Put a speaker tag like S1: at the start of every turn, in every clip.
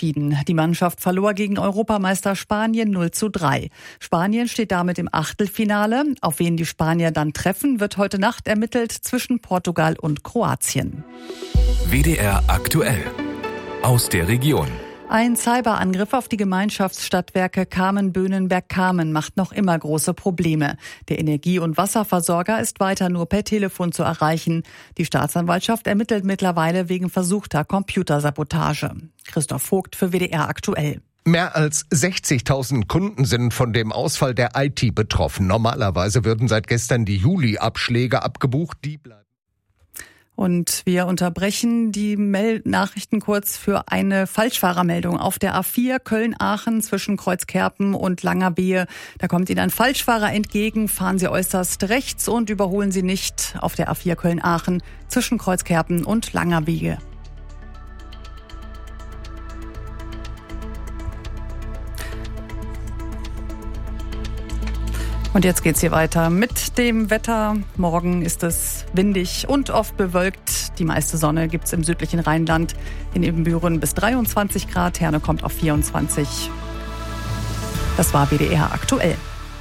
S1: ausgeschieden. Die Mannschaft verlor gegen Europameister Spanien 0:3. Spanien steht damit im Achtelfinale. Auf wen die Spanier dann treffen, wird heute Nacht ermittelt zwischen Portugal und Kroatien.
S2: WDR aktuell. Aus der Region.
S1: Ein Cyberangriff auf die Gemeinschaftsstadtwerke Kamen-Böhnenberg-Kamen macht noch immer große Probleme. Der Energie- und Wasserversorger ist weiter nur per Telefon zu erreichen. Die Staatsanwaltschaft ermittelt mittlerweile wegen versuchter Computersabotage. Christoph Vogt für WDR aktuell.
S3: Mehr als 60.000 Kunden sind von dem Ausfall der IT betroffen. Normalerweise würden seit gestern die Juli-Abschläge abgebucht. Die bleiben.
S1: Und wir unterbrechen die Nachrichten kurz für eine Falschfahrermeldung auf der A4 Köln-Aachen zwischen Kreuzkerpen und Langerwehe. Da kommt Ihnen ein Falschfahrer entgegen. Fahren Sie äußerst rechts und überholen Sie nicht auf der A4 Köln-Aachen zwischen Kreuzkerpen und Langerwehe. Und jetzt geht's hier weiter mit dem Wetter. Morgen ist es windig und oft bewölkt. Die meiste Sonne gibt's im südlichen Rheinland. In Ibbenbüren bis 23 Grad. Herne kommt auf 24. Das war WDR aktuell.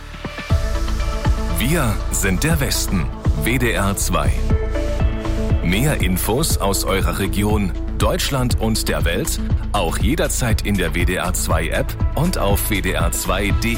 S2: Wir sind der Westen. WDR 2. Mehr Infos aus eurer Region, Deutschland und der Welt, auch jederzeit in der WDR 2 App und auf wdr2.de.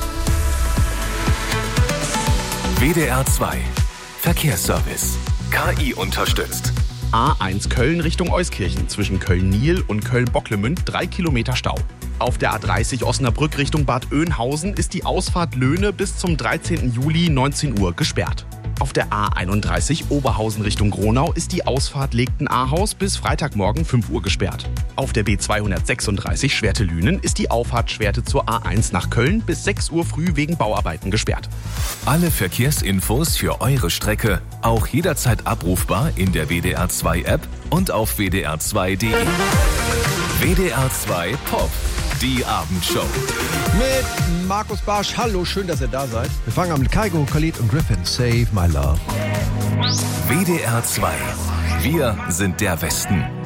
S2: WDR 2 Verkehrsservice. KI unterstützt.
S4: A1 Köln Richtung Euskirchen zwischen Köln-Niel und Köln-Bocklemünd 3 Kilometer Stau. Auf der A30 Osnabrück Richtung Bad Oeynhausen ist die Ausfahrt Löhne bis zum 13. Juli 19 Uhr gesperrt. Auf der A31 Oberhausen Richtung Gronau ist die Ausfahrt Legten-Ahaus bis Freitagmorgen 5 Uhr gesperrt. Auf der B236 Schwerte-Lünen ist die Auffahrt Schwerte zur A1 nach Köln bis 6 Uhr früh wegen Bauarbeiten gesperrt.
S2: Alle Verkehrsinfos für eure Strecke auch jederzeit abrufbar in der WDR 2 App und auf wdr2.de. WDR 2 Pop. Die Abendshow.
S5: Mit Markus Barsch. Hallo, schön, dass ihr da seid. Wir fangen an mit Kygo, Khalid und Griffin. Save My Love.
S2: WDR 2. Wir sind der Westen.